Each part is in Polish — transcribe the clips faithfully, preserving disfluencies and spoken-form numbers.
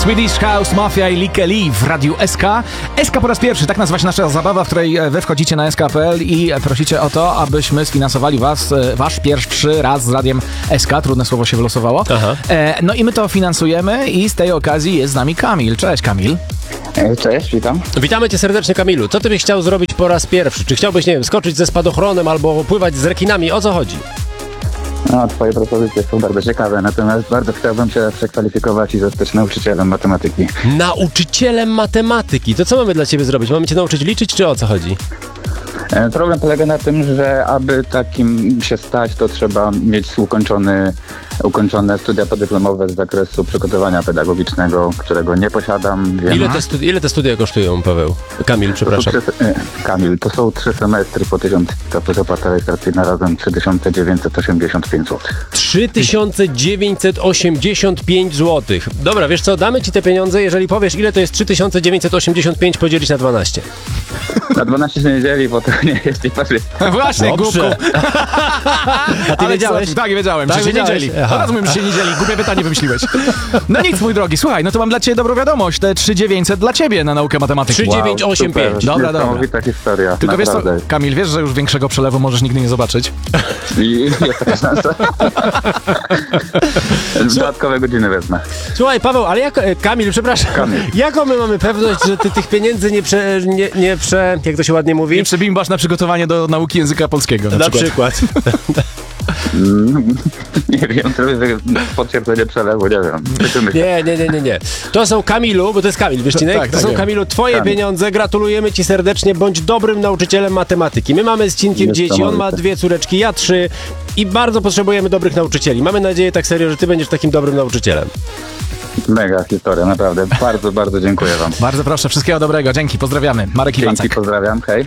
Swedish House Mafia i Like Lee w Radiu S K. S K po raz pierwszy, tak nazywa się nasza zabawa, w której wy wchodzicie na S K kropka P L i prosicie o to, abyśmy sfinansowali was, wasz pierwszy raz z Radiem S K. Trudne słowo się wylosowało. Aha. E, no i my to finansujemy i z tej okazji jest z nami Kamil. Cześć, Kamil. Cześć, witam. Witamy cię serdecznie, Kamilu. Co ty byś chciał zrobić po raz pierwszy? Czy chciałbyś, nie wiem, skoczyć ze spadochronem albo pływać z rekinami? O co chodzi? No, twoje propozycje są bardzo ciekawe, natomiast bardzo chciałbym się przekwalifikować i zostać nauczycielem matematyki. Nauczycielem matematyki? To co mamy dla ciebie zrobić? Mamy cię nauczyć liczyć, czy o co chodzi? Problem polega na tym, że aby takim się stać, to trzeba mieć ukończony, ukończone studia podyplomowe z zakresu przygotowania pedagogicznego, którego nie posiadam. Wiem. Ile te, studi- ile te studia kosztują, Paweł? Kamil, przepraszam. To trzy, Kamil, to są trzy semestry po tysiąc, to opłata rejestracyjna razem trzy tysiące dziewięćset osiemdziesiąt pięć złotych. trzy tysiące dziewięćset osiemdziesiąt pięć złotych. Dobra, wiesz co, damy ci te pieniądze, jeżeli powiesz, ile to jest trzy tysiące dziewięćset osiemdziesiąt pięć podzielić na dwanaście. Na dwanaście się nie dzieli, bo to nie jest i patrzeć. Właśnie, głupku. A ty wiedziałeś? Co? Tak, wiedziałem, Tak, że się nie wiedziałeś? dzieli. Aha. Teraz mówię, że się nie dzieli. Głupie pytanie wymyśliłeś. No nic, mój drogi, słuchaj, no to mam dla ciebie dobrą wiadomość. Te trzy tysiące dziewięćset dla ciebie na naukę matematyki. trzy tysiące dziewięćset osiemdziesiąt pięć. Wow, Dobra, dobra. Niesamowita historia. Tylko naprawdę. wiesz co, Kamil, wiesz, że już większego przelewu możesz nigdy nie zobaczyć? I jest taka szansa. Dodatkowe godziny wezmę. Słuchaj, Paweł, ale jak... Kamil, przepraszam. Kamil. Jaką my mamy pewność, że ty tych pieniędzy nie prze... Nie, nie prze... Jak to się ładnie mówi? Nie przebimbasz na przygotowanie do nauki języka polskiego na, Na przykład. przykład. Mm, nie wiem, to jest potwierdzenie przelewu, nie wiem. Nie, nie, nie, nie, nie. To są, Kamilu, bo to jest Kamil Wyścinek, Tak, to tak, są, wiem. Kamilu, twoje Kamil. pieniądze, gratulujemy ci serdecznie, bądź dobrym nauczycielem matematyki. My mamy z Cinkiem dzieci, on ma Niesamowite. dwie córeczki, ja trzy i bardzo potrzebujemy dobrych nauczycieli. Mamy nadzieję tak serio, że ty będziesz takim dobrym nauczycielem. Mega historia, naprawdę. Bardzo, bardzo dziękuję wam. Bardzo proszę, wszystkiego dobrego, dzięki, pozdrawiamy. Marek Dzięki, Iwacek. pozdrawiam, hej.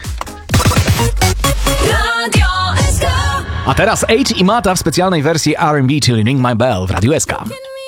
Radio S K. A teraz H i Mata w specjalnej wersji R and B Tuning My Bell w Radiu S K.